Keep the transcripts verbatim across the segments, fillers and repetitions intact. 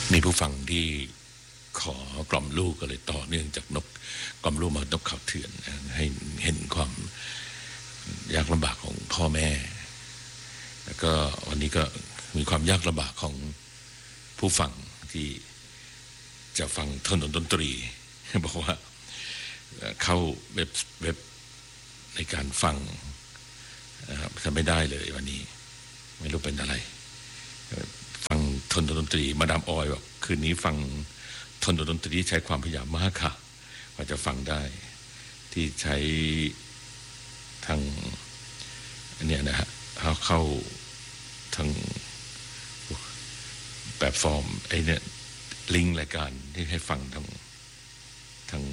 มีผู้ฟังที่ขอกล่อมลูกก็เลยต่อเนื่องจากนกกล่อมลูกมานกเขาเถื่อนให้เห็นความยากลำบากของพ่อแม่แล้วก็วันนี้ก็มีความยากลำบากของผู้ฟังที่จะฟังถนนดนตรีบอกว่าเข้าเว็บเว็บในการฟังทำไม่ได้เลยวันนี้ไม่รู้เป็นอะไรฟังทนดนตรีมาดามออยบอกคืนนี้ฟังทนดนตรีใช้ความพยายามมากค่ะกว่าจะฟังได้ที่ใช้ทางเนี่ยนะฮะเขาเข้าทางแบบฟอร์มไอ้เนี่ยลิงก์รายการที่ให้ฟังทางทาง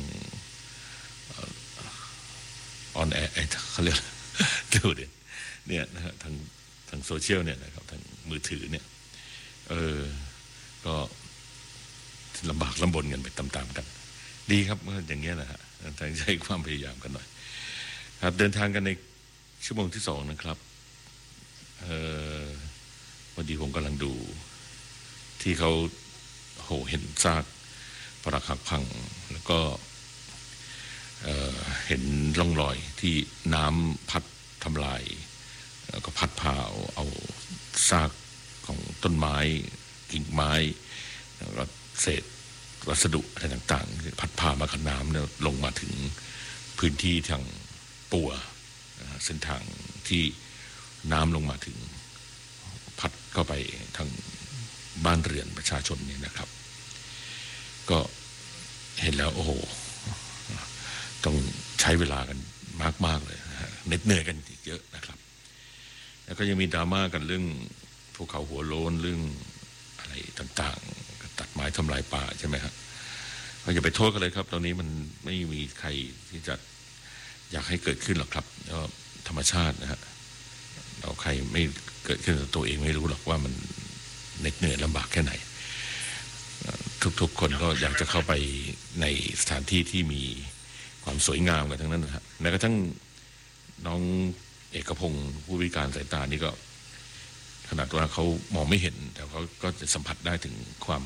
ออนแอร์เขาเรียกดูดิเนี่ยนะฮะทางทางโซเชียลเนี่ยนะครับทางมือถือเนี่ยเออก็ลำบากลำบนกันไปตามๆกันดีครับเมื่ออย่างเงี้ยนะฮะตั้งใจความพยายามกันหน่อยครับเดินทางกันในชั่วโมงที่สองนะครับเออวันดีผมกำลังดูที่เขาโหเห็นซากปรักหักพังแล้วก็เอ่อเห็นร่องรอยที่น้ำพัดทำลายแล้วก็พัดพาเอาเอาซากของต้นไม้กิ่งไม้แล้วก็เศษวัสดุอะไรต่างๆพัดพามากับน้ำเนี่ยลงมาถึงพื้นที่ทางปัวเส้นทางที่น้ำลงมาถึงพัดเข้าไปทางบ้านเรือนประชาชนเนี่ยนะครับก็เห็นแล้วโอ้โหต้องใช้เวลากันมากๆเลยนะฮะเหน็ดเหนื่อยกันเยอะนะครับแล้วก็ยังมีดราม่ากันเรื่องภูเขาหัวโล้นเรื่องอะไรต่างๆตัดไม้ทำลายป่าใช่ไหมครับก็อย่าไปโทษกันเลยครับตอนนี้มันไม่มีใครที่จะอยากให้เกิดขึ้นหรอกครับก็ธรรมชาตินะฮะเราใครไม่เกิดขึ้นกับตัวเองไม่รู้หรอกว่ามันเหน็ดเหนื่อยลำบากแค่ไหนทุกๆคนก็อยากจะเข้าไปในสถานที่ที่มีความสวยงามกันทั้งนั้นนะฮะแม้กระทั่งน้องเอกพงศ์ผู้พิการสายตานี่ก็ขนาดว่าเขามองไม่เห็นแต่เขาก็จะสัมผัสได้ถึงความ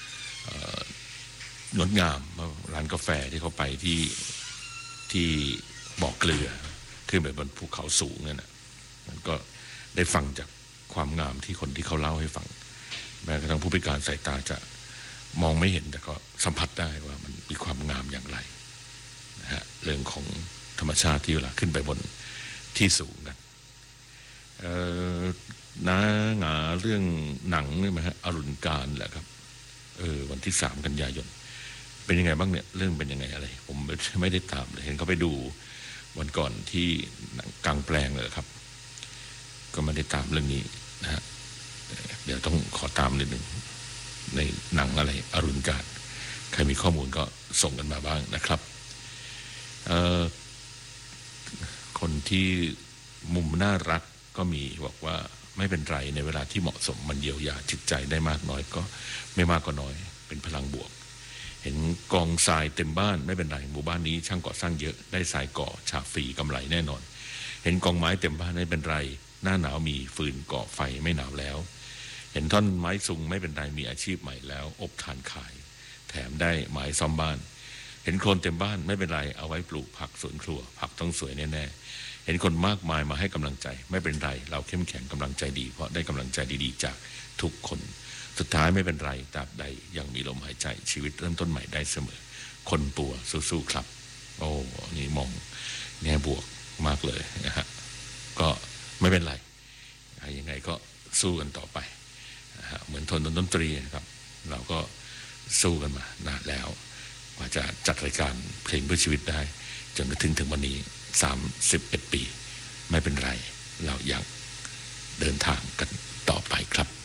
งดงามร้านกาแฟที่เขาไปที่ที่บ่อเกลือขึ้นไปบนภูเขาสูงนั่นนะมันก็ได้ฟังจากความงามที่คนที่เขาเล่าให้ฟังแม้กระทั่งผู้พิการสายตาจะมองไม่เห็นแต่ก็สัมผัสได้ว่ามันมีความงามอย่างไรนะฮะเรื่องของธรรมชาติที่เวลาขึ้นไปบนที่สูงกันเอ่อน้าหงาเรื่องหนังนี่ไหมฮะอรุณการแหละครับเออวันที่สามกันยายนเป็นยังไงบ้างเนี่ยเรื่องเป็นยังไงอะไรผมไม่ได้ตามเลยเห็นเขาไปดูวันก่อนที่กลางแปลงเลยครับก็ไม่ได้ตามเรื่องนี้นะฮะเดี๋ยวต้องขอตามนิดนึงในหนังอะไรอรุณการใครมีข้อมูลก็ส่งกันมาบ้างนะครับเอ่อคนที่มุมน่ารักก็มีบอกว่าไม่เป็นไรในเวลาที่เหมาะสมมันเยียวยาจิตใจได้มากน้อยก็ไม่มากก็น้อยเป็นพลังบวกเห็นกองทรายเต็มบ้านไม่เป็นไรหมู่บ้านนี้ช่างก่อสร้างเยอะได้ทรายก่อฉาบฟรีกำไรแน่นอนเห็นกองไม้เต็มบ้านไม่เป็นไรหน้าหนาวมีฟืนก่อไฟไม่หนาวแล้วเห็นท่อนไม้สูงไม่เป็นไรมีอาชีพใหม่แล้วอบทานขายแถมได้ไม้ซ่อมบ้านเห็นโคลนเต็มบ้านไม่เป็นไรเอาไว้ปลูกผักสวนครัวผักต้องสวยแน่ๆเห็นคนมากมายมาให้กำลังใจไม่เป็นไรเราเข้มแข็งกำลังใจดีเพราะได้กำลังใจดีๆจากทุกคนสุดท้ายไม่เป็นไรตราบใดยังมีลมหายใจชีวิตเริ่มต้นใหม่ได้เสมอคนปัวสู้ๆครับโอ้นี่มองแง่บวกมากเลยนะฮะก็ไม่เป็นไรยังไงก็สู้กันต่อไปเหมือนทนดนตรีนะครับเราก็สู้กันมานานแล้วกว่าจะจัดรายการเพลงเพื่อชีวิตได้จนมาถึงถึงวันนี้สามสิบเอ็ดปีไม่เป็นไรเรายังเดินทางกันต่อไปครับ